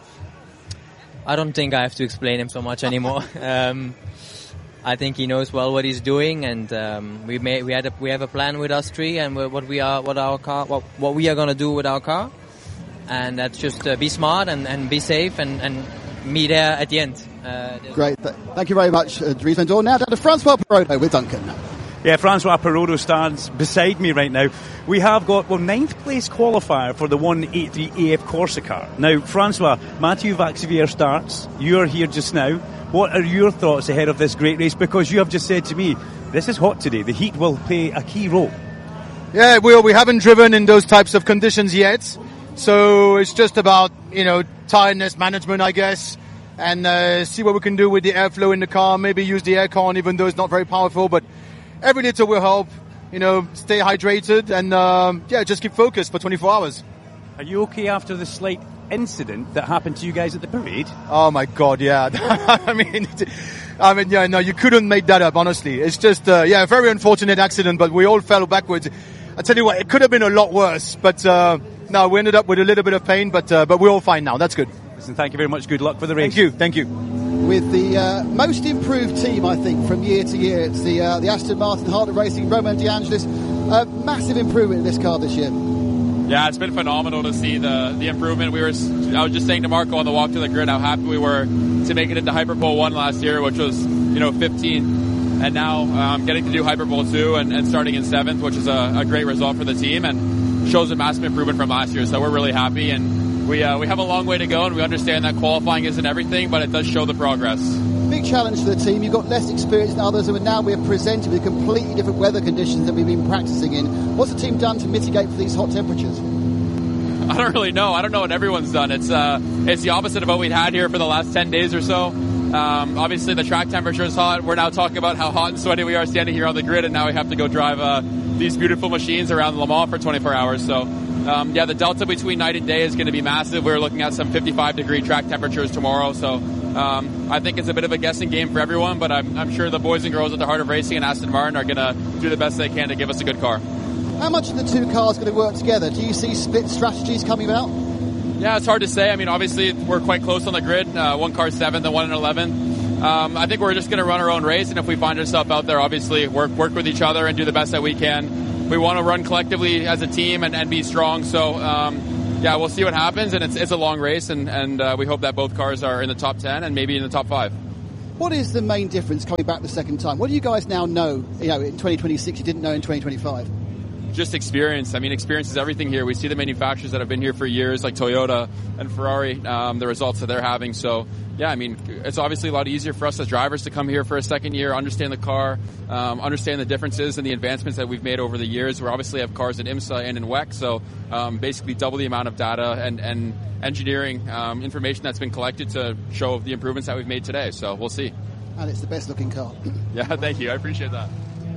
I don't think I have to explain him so much anymore. um, I think he knows well what he's doing, and um, we may, we had a, we have a plan with us three, and what we are what our car what, what we are going to do with our car, and that's just uh, be smart and, and be safe and, and me there at the end. Uh, Great, Th- thank you very much, uh, Dries van Toor. Now down to Francois Perrodo with Duncan. Yeah, Francois Perrodo stands beside me right now. We have got, well, ninth place qualifier for the one eighty-three A F Corsa car. Now, Francois, Mathieu Vaxivière starts. You're here just now. What are your thoughts ahead of this great race? Because you have just said to me, this is hot today. The heat will play a key role. Yeah, it will. We haven't driven in those types of conditions yet. So it's just about, you know, tiredness management, I guess. And uh, see what we can do with the airflow in the car. Maybe use the aircon, even though it's not very powerful. But every little will help, you know, stay hydrated and, um, yeah, just keep focused for twenty-four hours. Are you okay after the slight incident that happened to you guys at the parade? Oh, my God, yeah. I mean, I mean, yeah, no, you couldn't make that up, honestly. It's just, uh, yeah, a very unfortunate accident, but we all fell backwards. I tell you what, it could have been a lot worse, but uh, no, we ended up with a little bit of pain, but uh, but we're all fine now. That's good. Listen, thank you very much. Good luck for the race. Thank you. Thank you. With the uh, most improved team, I think, from year to year, it's the uh, the Aston Martin Heart of Racing, Romain De Angelis. Uh, massive improvement in this car this year. Yeah, it's been phenomenal to see the the improvement. We were, I was just saying to Marco on the walk to the grid how happy we were to make it into Hyperpole one last year, which was, you know, fifteen, and now um, getting to do Hyperpole two and, and starting in seventh, which is a, a great result for the team and shows a massive improvement from last year. So we're really happy, and we uh, we have a long way to go, and we understand that qualifying isn't everything, but it does show the progress. Big challenge for the team. You've got less experience than others, and now we're presented with completely different weather conditions than we've been practicing in. What's the team done to mitigate for these hot temperatures? I don't really know. I don't know what everyone's done. It's uh, it's the opposite of what we'd had here for the last ten days or so. Um, obviously, the track temperature is hot. We're now talking about how hot and sweaty we are standing here on the grid, and now we have to go drive uh, these beautiful machines around Le Mans for twenty-four hours. So, um, yeah, the delta between night and day is going to be massive. We're looking at some fifty-five degree track temperatures tomorrow. So, um, I think it's a bit of a guessing game for everyone, but I'm, I'm sure the boys and girls at the Heart of Racing and Aston Martin are going to do the best they can to give us a good car. How much are the two cars going to work together? Do you see split strategies coming about? Yeah, it's hard to say. I mean, obviously, we're quite close on the grid. Uh, one car's seventh and one in eleventh. Um, I think we're just going to run our own race, and if we find ourselves out there, obviously, work work with each other and do the best that we can. We want to run collectively as a team and, and be strong. So, um, yeah, we'll see what happens, and it's, it's a long race, and, and uh, we hope that both cars are in the top ten and maybe in the top five. What is the main difference coming back the second time? What do you guys now know, you know, in twenty twenty-six you didn't know in twenty twenty-five? Just experience. I mean, experience is everything here. We see the manufacturers that have been here for years, like Toyota and Ferrari, um, the results that they're having. So, yeah, I mean, it's obviously a lot easier for us as drivers to come here for a second year, understand the car, um, understand the differences and the advancements that we've made over the years. We obviously have cars in IMSA and in W E C, so um, basically double the amount of data and, and engineering um, information that's been collected to show the improvements that we've made today. So we'll see. And it's the best looking car. Yeah, thank you. I appreciate that.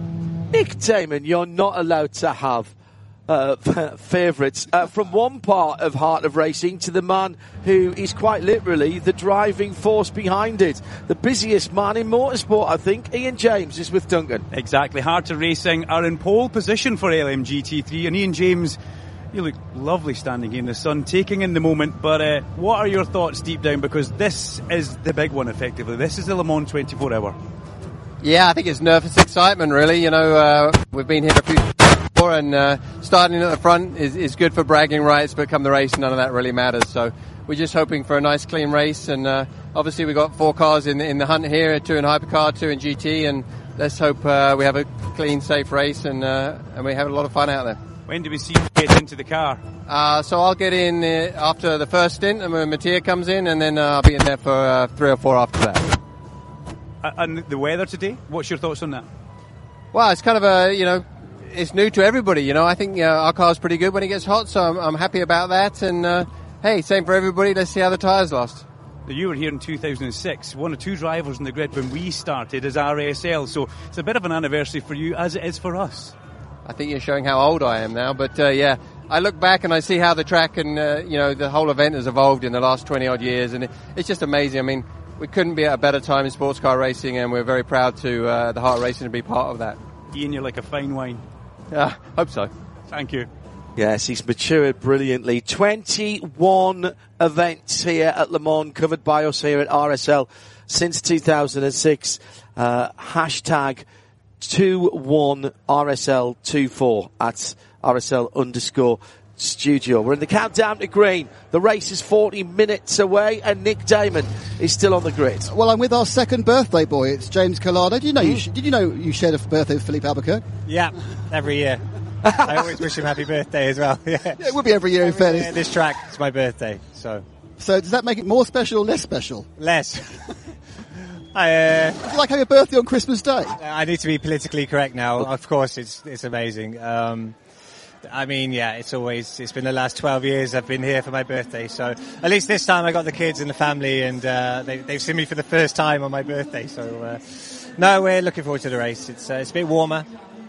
Nick Damon, you're not allowed to have uh, favourites. Uh, from one part of Heart of Racing to the man who is quite literally the driving force behind it. The busiest man in motorsport, I think. Ian James is with Duncan. Exactly. Heart of Racing are in pole position for L M G T three. And Ian James, you look lovely standing here in the sun, taking in the moment. But uh, what are your thoughts deep down? Because this is the big one, effectively. This is the Le Mans twenty-four hour. Yeah, I think it's nervous excitement, really. You know, uh, we've been here a few times before, and uh, starting at the front is, is good for bragging rights, but come the race, none of that really matters. So we're just hoping for a nice, clean race, and uh, obviously we've got four cars in, in the hunt here, two in Hypercar, two in G T, and let's hope uh, we have a clean, safe race, and uh, and we have a lot of fun out there. When do we see you get into the car? Uh, so I'll get in uh, after the first stint, and when Mattia comes in, and then uh, I'll be in there for uh, three or four after that. And the weather today, what's your thoughts on that? Well, it's kind of a, you know, it's new to everybody, you know. I think uh, our car's pretty good when it gets hot, so I'm, I'm happy about that. And, uh, hey, same for everybody. Let's see how the tyres last. You were here in two thousand six, one of two drivers in the grid when we started as R S L, so it's a bit of an anniversary for you as it is for us. I think you're showing how old I am now, but, uh, yeah, I look back and I see how the track and, uh, you know, the whole event has evolved in the last twenty-odd years, and it, it's just amazing. I mean, we couldn't be at a better time in sports car racing, and we're very proud to uh, the Heart of Racing to be part of that. Ian, you're like a fine wine. Yeah, hope so. Thank you. Yes, he's matured brilliantly. twenty-one events here at Le Mans covered by us here at R S L since two thousand six. Uh, hashtag two one R S L twenty-four at R S L underscore studio. We're in the countdown to green. The race is forty minutes away, and Nick Damon is still on the grid. Well, I'm with our second birthday boy. It's James Collado. Did you know? Mm. You sh- did you know you shared a birthday with Philippe Albuquerque? Yeah, every year. I always wish him happy birthday as well. Yeah, yeah it would be every year. Every in fairness, year, this track it's my birthday. So, so does that make it more special or less special? Less. I, uh, Would you like having a birthday on Christmas Day? I need to be politically correct now. Of course, it's it's amazing. Um, I mean, yeah, it's always, it's been the last twelve years I've been here for my birthday, so at least this time I got the kids and the family, and uh, they, they've seen me for the first time on my birthday, so uh, no, we're looking forward to the race. It's, uh, it's a bit warmer.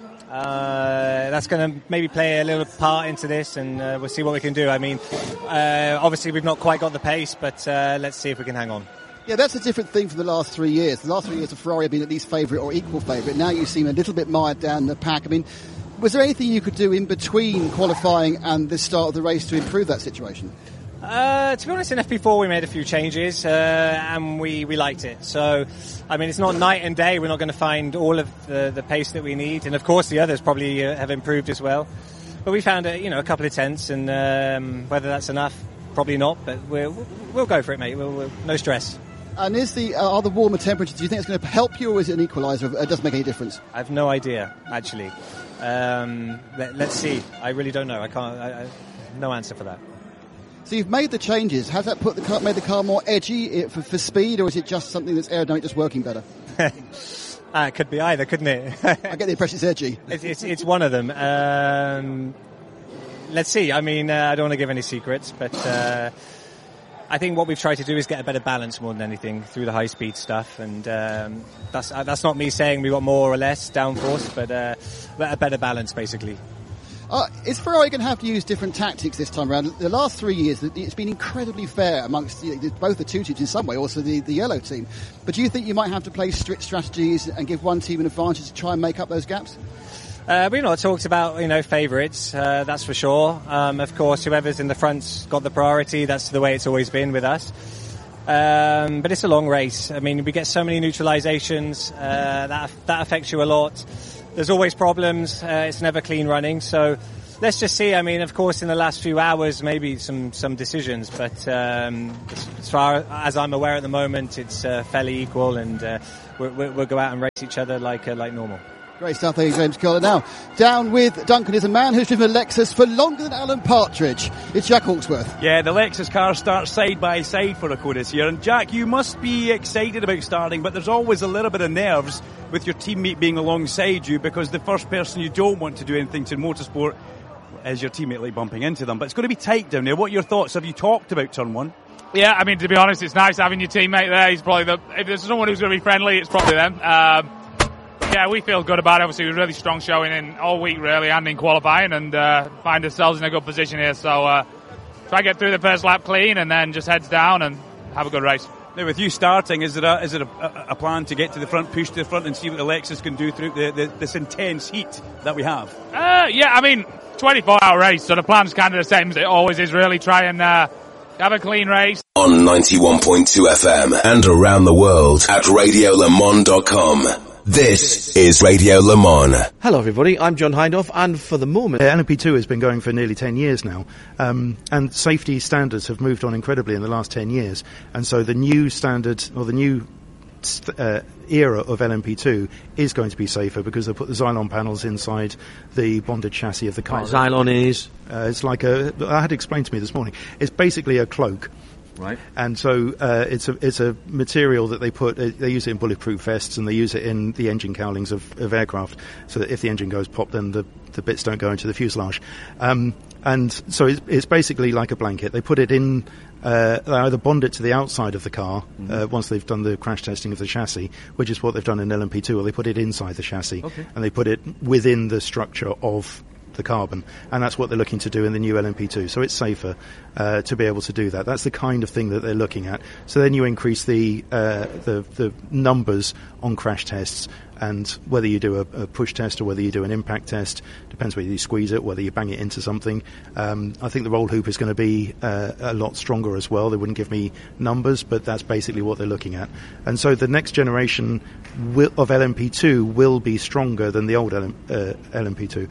Uh, that's going to maybe play a little part into this, and uh, we'll see what we can do. I mean, uh, obviously we've not quite got the pace, but uh, let's see if we can hang on. Yeah, that's a different thing from the last three years. The last three years, the Ferrari have been at least favourite or equal favourite. Now you seem a little bit mired down the pack. I mean, was there anything you could do in between qualifying and the start of the race to improve that situation? Uh, to be honest, in F P four we made a few changes, uh, and we, we liked it. So, I mean, it's not night and day. We're not going to find all of the, the pace that we need. And of course, the others probably uh, have improved as well. But we found, a, you know, a couple of tenths, and um, whether that's enough, probably not. But we'll, we'll go for it, mate. We'll, we'll, no stress. And is the uh, are the warmer temperatures, do you think it's going to help you, or is it an equaliser? It doesn't make any difference? I have no idea, actually. Um, let, let's see. I really don't know. I can't. I, I, no answer for that. So you've made the changes. Has that put the car, made the car more edgy for, for speed, or is it just something that's aerodynamic, just working better? ah, it could be either, couldn't it? I get the impression it's edgy. It's, it's, it's one of them. Um, let's see. I mean, uh, I don't want to give any secrets, but uh, I think what we've tried to do is get a better balance more than anything through the high-speed stuff, and um, that's uh, that's not me saying we got more or less downforce, but uh, a better balance, basically. Uh, is Ferrari going to have to use different tactics this time around? The last three years, it's been incredibly fair amongst you know, both the two teams in some way, also the, the yellow team. But do you think you might have to play strict strategies and give one team an advantage to try and make up those gaps? Uh, we've not talked about, you know, favourites, uh, that's for sure. Um, of course, whoever's in the front's got the priority. That's the way it's always been with us. Um, but it's a long race. I mean, we get so many neutralizations. Uh, that that affects you a lot. There's always problems. Uh, it's never clean running. So let's just see. I mean, of course, in the last few hours, maybe some, some decisions. But um, as, as far as I'm aware at the moment, it's uh, fairly equal, and uh, we'll, we'll go out and race each other like uh, like normal. Great stuff there, James Kohler. Now, down with Duncan is a man who's driven a Lexus for longer than Alan Partridge. It's Jack Hawksworth. Yeah, the Lexus car starts side by side for Aco this year. And Jack, you must be excited about starting, but there's always a little bit of nerves with your teammate being alongside you, because the first person you don't want to do anything to in motorsport is your teammate like bumping into them. But it's going to be tight down there. What are your thoughts? Have you talked about turn one? Yeah, I mean, to be honest, it's nice having your teammate there. He's probably the, if there's someone who's going to be friendly, it's probably them. Um, Yeah, we feel good about it. Obviously, it was a really strong showing in all week, really, and in qualifying, and uh, find ourselves in a good position here. So uh, try to get through the first lap clean, and then just heads down and have a good race. Now, with you starting, is there a, is it a, a, a plan to get to the front, push to the front, and see what the Lexus can do through the, the, this intense heat that we have? Uh, yeah, I mean, twenty-four hour race, so the plan's kind of the same as it always is, really. Try and uh, have a clean race. On ninety-one point two F M and around the world at radio le mans dot com. This is Radio Le Mans. Hello everybody, I'm John Hindhaugh, and for the moment... Uh, L M P two has been going for nearly ten years now, um, and safety standards have moved on incredibly in the last ten years, and so the new standard, or the new st- uh, era of L M P two is going to be safer, because they put the Xylon panels inside the bonded chassis of the car. Right, Xylon is? Uh, it's like a... I had explained to me this morning, it's basically a cloak. Right. And so uh, it's a it's a material that they put. Uh, they use it in bulletproof vests, and they use it in the engine cowlings of, of aircraft, so that if the engine goes pop, then the, the bits don't go into the fuselage. Um, and so it's, it's basically like a blanket. They put it in. Uh, they either bond it to the outside of the car mm-hmm. uh, once they've done the crash testing of the chassis, which is what they've done in L M P two, or they put it inside the chassis, okay. and they put it within the structure of the carbon, and that's what they're looking to do in the new L M P two. So it's safer uh, to be able to do that. That's the kind of thing that they're looking at. So then you increase the uh, the, the numbers on crash tests, and whether you do a, a push test or whether you do an impact test, depends whether you squeeze it, whether you bang it into something. Um, I think the roll hoop is going to be uh, a lot stronger as well. They wouldn't give me numbers, but that's basically what they're looking at. And so the next generation will, of L M P two will be stronger than the old L M, uh, L M P two.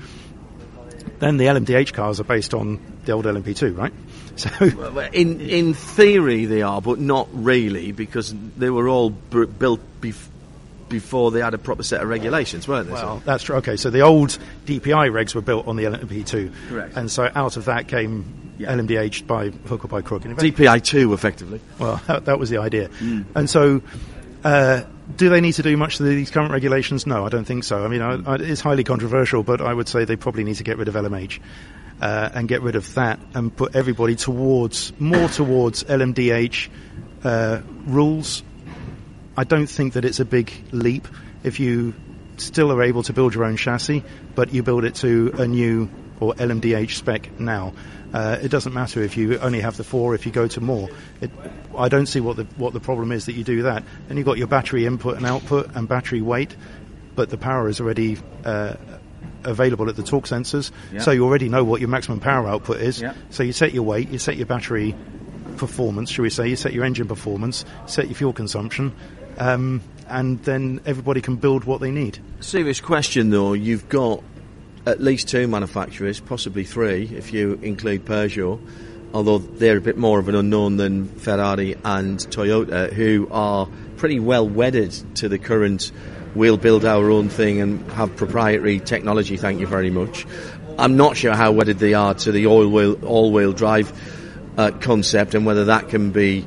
Then the L M D H cars are based on the old L M P two, right? So, in in theory they are, but not really, because they were all b- built bef- before they had a proper set of regulations, weren't they? Well, that's true. Okay, so the old D P I regs were built on the L M P two, correct? And so out of that came yeah. L M D H by hook or by crook. D P I two, effectively. Well, that, that was the idea, mm. and so. Uh, do they need to do much to these current regulations? No, I don't think so. I mean, I, I, it's highly controversial, but I would say they probably need to get rid of L M H uh, and get rid of that and put everybody towards, more towards L M D H uh, rules. I don't think that it's a big leap if you still are able to build your own chassis, but you build it to a new or L M D H spec now. Uh, it doesn't matter if you only have the four, if you go to more. It, I don't see what the what the problem is that you do that. And you've got your battery input and output and battery weight, but the power is already uh, available at the torque sensors, yeah. So you already know what your maximum power output is. Yeah. So you set your weight, you set your battery performance, shall we say, you set your engine performance, set your fuel consumption, um, and then everybody can build what they need. Serious question though, you've got at least two manufacturers, possibly three if you include Peugeot, although they're a bit more of an unknown than Ferrari and Toyota, who are pretty well wedded to the current we'll build our own thing and have proprietary technology, thank you very much. I'm not sure how wedded they are to the all-wheel, all-wheel drive uh, concept, and whether that can be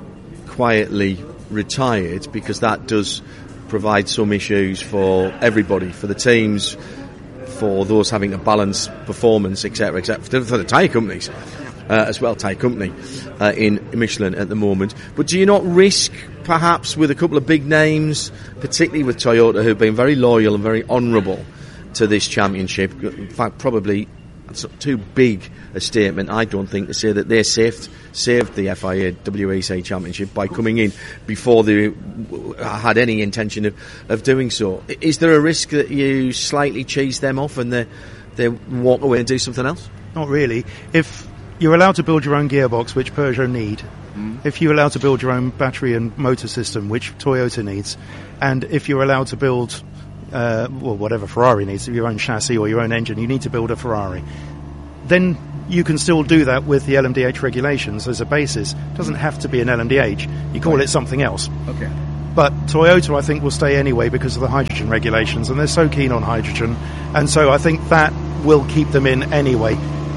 quietly retired, because that does provide some issues for everybody, for the teams, for those having a balanced performance, et cetera, et cetera, for the tyre companies. uh, as well, tyre company uh, in Michelin at the moment. But do you not risk, perhaps, with a couple of big names, particularly with Toyota, who've been very loyal and very honourable to this championship? In fact, probably that's too big a statement, I don't think, to say that they saved saved the F I A W E C Championship by coming in before they had any intention of, of doing so. Is there a risk that you slightly cheese them off and they they walk away and do something else? Not really. If you're allowed to build your own gearbox, which Peugeot need, mm. if you're allowed to build your own battery and motor system, which Toyota needs, and if you're allowed to build uh, well, whatever Ferrari needs, your own chassis or your own engine, you need to build a Ferrari, then you can still do that with the L M D H regulations as a basis. It doesn't have to be an L M D H. You call right. it something else. Okay. But Toyota, I think, will stay anyway because of the hydrogen regulations, and they're so keen on hydrogen, and so I think that will keep them in anyway.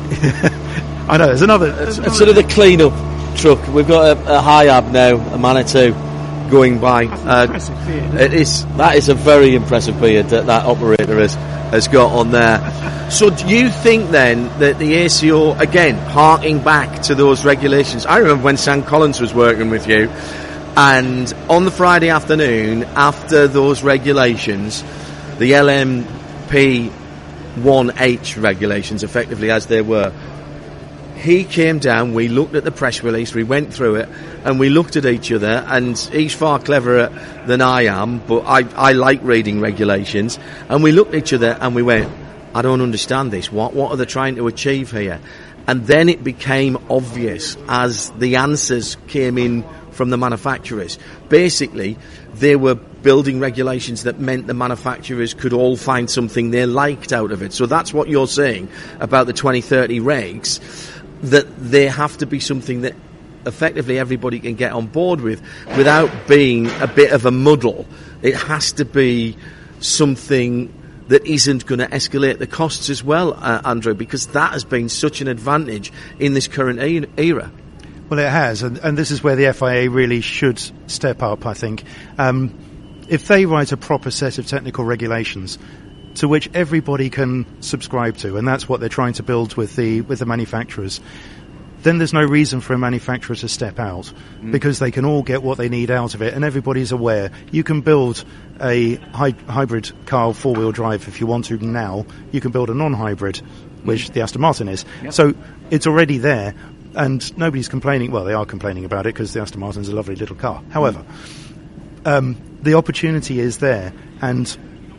I know, there's another... It's, it's sort of the clean-up truck. We've got a, a Hiab now, a Manitou, going by. Uh, it is, that is a very impressive beard that that operator has, has got on there. So do you think then that the A C O, again, harking back to those regulations, I remember when Sam Collins was working with you, and on the Friday afternoon, after those regulations, the L M P one H regulations, effectively as they were, he came down, we looked at the press release, we went through it, and we looked at each other, and he's far cleverer than I am, but I, I like reading regulations, and we looked at each other and we went, I don't understand this. What what are they trying to achieve here? And then it became obvious as the answers came in from the manufacturers. Basically, they were building regulations that meant the manufacturers could all find something they liked out of it. So that's what you're saying about the twenty thirty regs, that they have to be something that effectively everybody can get on board with without being a bit of a muddle. It has to be something that isn't going to escalate the costs as well, uh, Andrew, because that has been such an advantage in this current e- era. Well, it has, and, and this is where the F I A really should step up, I think. Um, if they write a proper set of technical regulations to which everybody can subscribe to, and that's what they're trying to build with the with the manufacturers, then there's no reason for a manufacturer to step out, mm. because they can all get what they need out of it, and everybody's aware. You can build a hy- hybrid car, four-wheel drive, if you want to now. You can build a non-hybrid, which mm. the Aston Martin is. Yep. So it's already there, and nobody's complaining. Well, they are complaining about it because the Aston Martin's a lovely little car. However, mm. um, the opportunity is there, and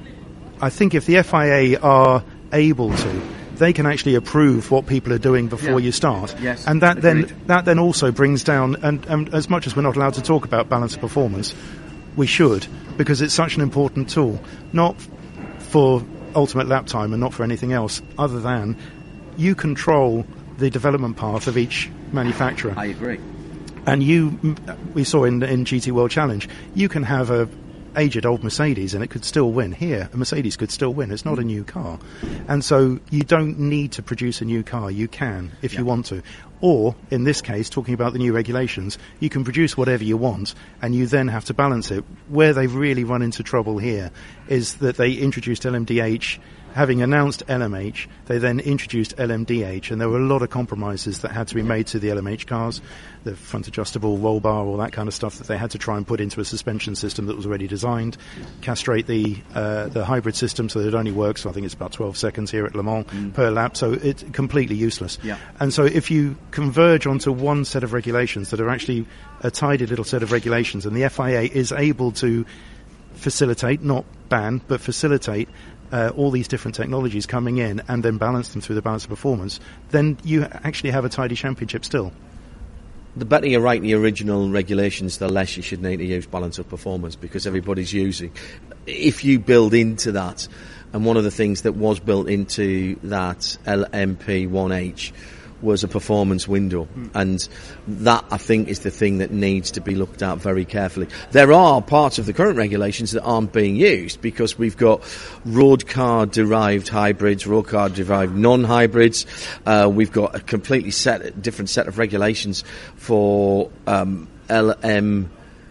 I think if the F I A are able to, they can actually approve what people are doing before yeah. you start. Yes, and that agreed. then that then also brings down, and, and as much as we're not allowed to talk about balance of performance, we should, because it's such an important tool, not for ultimate lap time and not for anything else, other than you control the development path of each manufacturer. I agree. And you, we saw in, in G T World Challenge, you can have a aged old Mercedes and it could still win. Here, a Mercedes could still win. It's not a new car. And so you don't need to produce a new car. You can, if yeah. you want to. Or, in this case, talking about the new regulations, you can produce whatever you want and you then have to balance it. Where they've really run into trouble here is that they introduced L M D H. Having announced L M H, they then introduced L M D H, and there were a lot of compromises that had to be made to the L M H cars, the front adjustable roll bar, all that kind of stuff that they had to try and put into a suspension system that was already designed, castrate the uh, the hybrid system so that it only works, I think it's about twelve seconds here at Le Mans mm. per lap, so it's completely useless. Yeah. And so if you converge onto one set of regulations that are actually a tidy little set of regulations, and the F I A is able to facilitate, not ban, but facilitate Uh, all these different technologies coming in and then balance them through the balance of performance, then you actually have a tidy championship still. The better you write the original regulations, the less you should need to use balance of performance, because everybody's using. If you build into that, and one of the things that was built into that L M P one H was a performance window, mm. and that, I think, is the thing that needs to be looked at very carefully. There are parts of the current regulations that aren't being used, because we've got road car derived hybrids, road car derived non-hybrids. Uh, we've got a completely set, different set of regulations for um, L M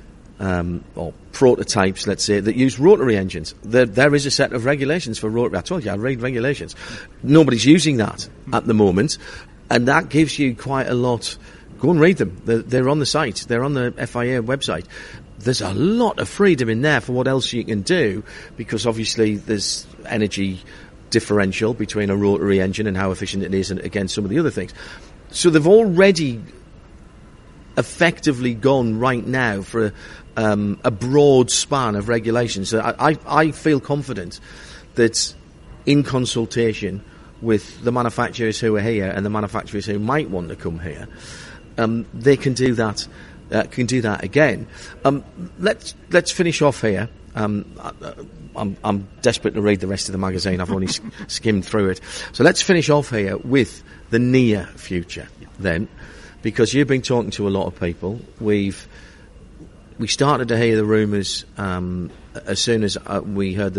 Um, or prototypes, let's say, that use rotary engines. There, there is a set of regulations for rotary. I told you, I read regulations. Nobody's using that at the moment. and that gives you quite a lot. Go and read them. They're, they're on the site. They're on the F I A website. There's a lot of freedom in there for what else you can do, because obviously there's energy differential between a rotary engine and how efficient it is against some of the other things. So they've already effectively gone right now for a, um, a broad span of regulations. So I, I, I feel confident that in consultation with the manufacturers who are here and the manufacturers who might want to come here, um, they can do that. Uh, can do that again. Um, let's let's finish off here. Um, I'm, I'm desperate to read the rest of the magazine. I've only sk- skimmed through it. So let's finish off here with the near future then, because you've been talking to a lot of people. We've we started to hear the rumours um, as soon as uh, we heard the